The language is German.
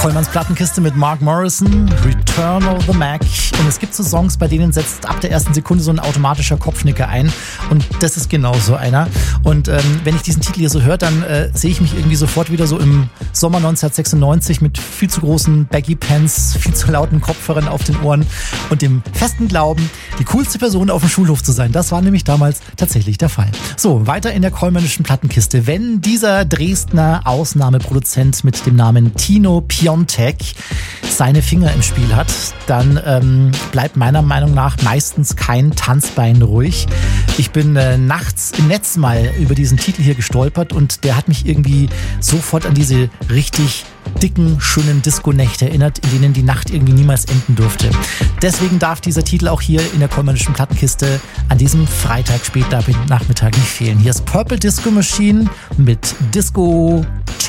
Kollmanns Plattenkiste mit Mark Morrison, Return of the Mac. Und es gibt so Songs, bei denen setzt ab der ersten Sekunde so ein automatischer Kopfnicker ein. Und das ist genau so einer. Und wenn ich diesen Titel hier so höre, dann sehe ich mich irgendwie sofort wieder so im Sommer 1996 mit viel zu großen Baggy Pants, viel zu lauten Kopfhörern auf den Ohren und dem festen Glauben, die coolste Person auf dem Schulhof zu sein. Das war nämlich damals tatsächlich der Fall. So, weiter in der Kollmannischen Plattenkiste. Wenn dieser Dresdner Ausnahmeproduzent mit dem Namen Tino Piontek seine Finger im Spiel hat, dann bleibt meiner Meinung nach meistens kein Tanzbein ruhig. Ich bin nachts im Netz mal über diesen Titel hier gestolpert und der hat mich irgendwie sofort an diese richtig dicken, schönen Disco-Nächte erinnert, in denen die Nacht irgendwie niemals enden durfte. Deswegen darf dieser Titel auch hier in der Kollmannischen Plattenkiste an diesem Freitag Spätnachmittag nicht fehlen. Hier ist Purple Disco Machine mit Disco